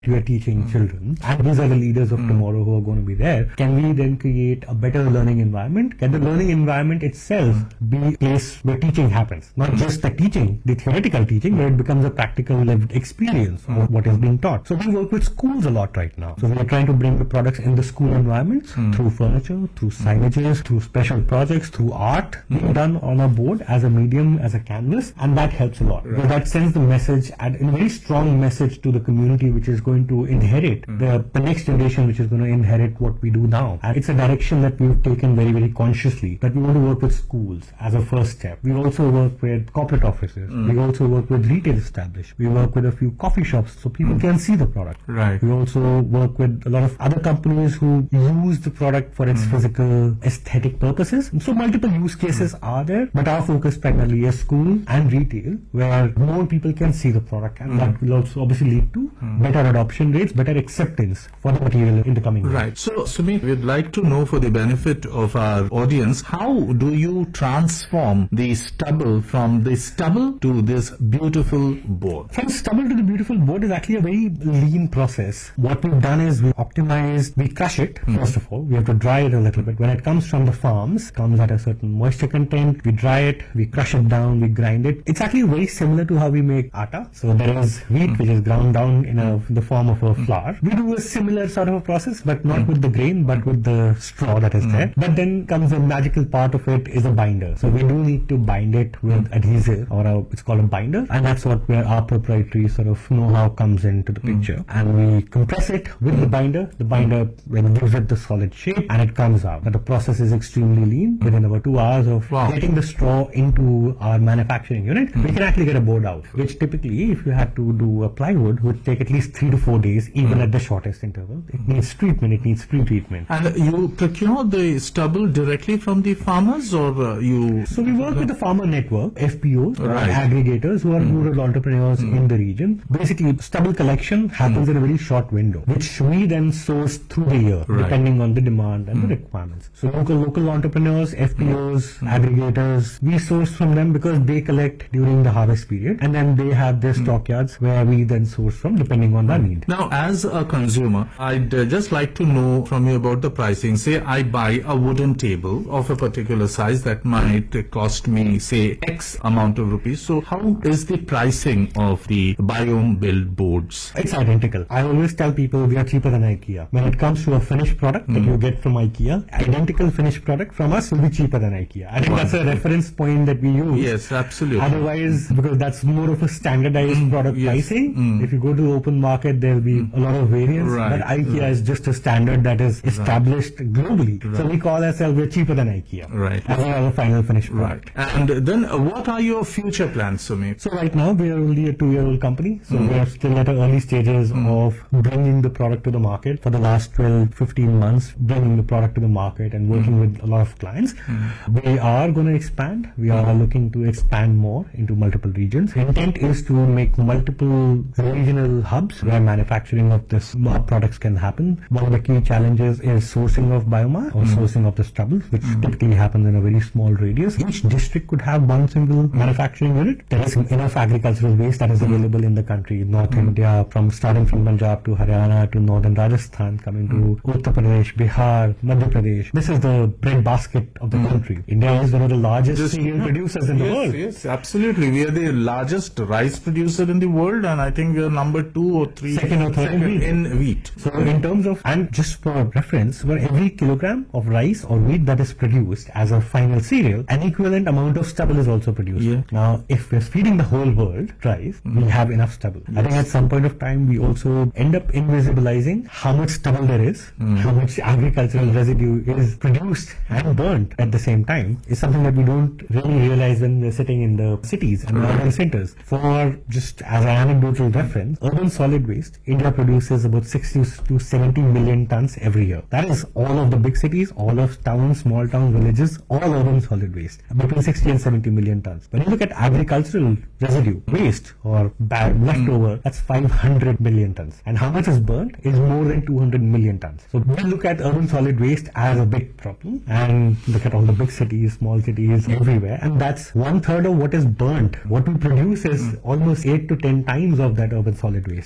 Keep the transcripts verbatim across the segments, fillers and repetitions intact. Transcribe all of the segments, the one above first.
we are teaching mm. children, and these are the leaders of mm. tomorrow who are going to be there, can we then create a better learning environment? Can the learning environment itself be a place where teaching happens? Not just the teaching, the theoretical teaching, but it becomes a practical lived experience mm. of what is being taught. So we work with schools a lot right now. So we are trying to bring the products in the school environments mm. through furniture, through signages, through special projects, through art mm. being done on a board as a medium, as a canvas, and that helps a lot. Right. Because that sends the message, and a very strong message to the community which is going to inherit mm. the, the next generation, which is going to inherit what we do now. And it's a direction that we've taken very, very consciously, that we want to work with schools as a first step. We also work with corporate offices. Mm. We also work with retail establishments. We work with a few coffee shops so people mm. can see the product. Right. We also work with a lot of other companies who use the product for its mm. physical aesthetic purposes. So multiple use cases mm. are there, but our focus primarily is school and retail, where more people can see the product, and mm. that will also obviously lead to mm. better adoption rates, better acceptance for the material in the coming years. Right. So, Sumit, we'd like to know, for the benefit of our audience, how do you transform the stubble from the stubble to this beautiful board? From stubble to the beautiful board is actually a very lean process. What we've done is we optimize, we crush it, mm. first of all. We have to dry it a little bit. When it comes from the farms, it comes at a certain moisture content. We dry it, we crush it down, we grind it. It's actually very similar to how we make atta. So there is wheat, mm. which is ground down in a, the form of a flour. We do a similar sort of a process, but not mm. with the grain, but with the straw that is mm. there. But then comes the magical part of it is a binder. So we do need to bind it with mm. adhesive, or a, it's called a binder, and that's what where our proprietary sort of know-how comes into the picture. Mm. And we compress it with mm. the binder. The binder then gives it the solid shape, and it comes out. But the process is extremely lean. Within about two hours of wow. getting the straw into our manufacturing unit, mm. we can actually get a board out, which typically, if you had to do a plywood, would take at least three to four days, even mm. at the shortest interval. It needs treatment, it needs pre-treatment. And you procure the stubble directly from the farmers, or uh, you... So we work with the farmer network, F P Os, right. aggregators who are mm. rural entrepreneurs mm. in the region. Basically, stubble collection happens mm. in a very short window, which we then source through the year, right. depending on the demand and mm. the requirements. So local local entrepreneurs, F P Os, mm. aggregators, we source from them because they collect during the harvest period, and then they have their mm. stockyards where we then source from depending on their need. Now, as a consumer, I'd uh, just like to know from you about the pricing. Say I buy a wooden table of a particular size that might uh, cost me, say, X amount of rupees. So how is the pricing of the biome build boards? It's identical. I always tell people we are cheaper than IKEA. When it comes to a finished product mm. that you get from IKEA, identical finished product from us will be cheaper than IKEA. I think Wonderful. That's a reference point that we use. Yes, absolutely. Otherwise, because that's more of a standardized mm. product yes. pricing. Mm. If you go to the open market, there will be mm. a lot of variance. Right. But IKEA right. is just a standard that is established right. globally. Right. So we call ourselves, we're cheaper than IKEA. Right. As a final finished product. Right. And then uh, what are your future plans, Sumit? So right now, we are only a two-year-old company. So mm. we are still at the early stages mm. of bringing the product to the market. For the last twelve, fifteen months, bringing the product to the market and working mm. with a lot of clients. Mm. We are going to expand. We are mm. looking to expand more into multiple regions. The intent is to make multiple regional hubs where manufacturing of this products can happen. One of the key challenges is sourcing of biomass or mm. sourcing of the stubble, which mm. typically happens in a very small radius. Each district could have one single mm. manufacturing unit. There is enough agricultural waste that is available in the country. North mm. India, from starting from Punjab to Haryana to northern Rajasthan, coming mm. to Uttar Pradesh, Bihar, Madhya Pradesh. This is the bread basket of the mm. country. India is one of the largest Just, cereal yeah. producers in yes, the world. Yes, absolutely. We are the largest rice producer in the world, and I think we are number two or three second or third second in, wheat. in wheat. So in terms of, and just for reference, for every kilogram of rice or wheat that is produced as a final cereal, an equivalent amount of stubble is also produced. Yeah. Now, if we're feeding the whole world rice, mm. we have enough stubble. Yes. I think at some point of time, we also end up invisibilizing how much stubble there is, mm. how much agricultural residue is produced and burnt at the same time, is something that we don't really realize when we're sitting in the cities and right. urban centers. For just as an anecdotal reference, urban solid waste, India produces about sixty to seventy million tons every year. That is all of the big cities, all of towns, small towns, villages, all urban solid waste, between sixty and seventy million tons. When you look at agricultural residue, waste or bad leftover, that's five hundred million tons. And how much is burnt is more than two hundred million tons. So we look at urban solid waste as a big problem and look at all the big cities, small cities, everywhere. And that's one third of what is burnt. What we produce is almost eight to ten times of that urban solid waste in the country.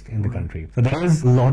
country. So there is a lot